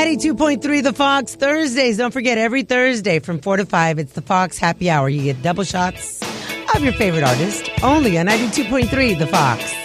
92.3 The Fox Thursdays. Don't forget, every Thursday from 4 to 5, it's the Fox Happy Hour. You get double shots of your favorite artist only on 92.3 The Fox.